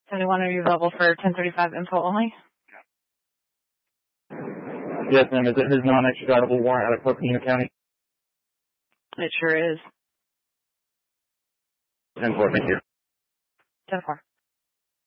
71, are you available for 1035 info only? Yes, ma'am. Is it his non-extraditable warrant out of Coconino County? It sure is. 10-4, thank you. 10-4.